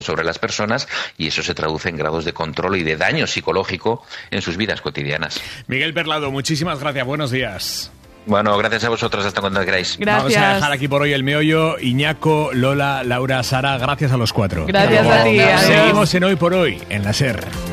sobre las personas, y eso se traduce en grados de control y de daño psicológico en sus vidas cotidianas. Miguel Perlado, muchísimas gracias, buenos días. Bueno, gracias a vosotros, hasta cuando queráis. Vamos a dejar aquí por hoy el meollo. Iñaco, Lola, Laura, Sara, gracias a los 4. Gracias a ti. Seguimos en Hoy por Hoy, en la SER.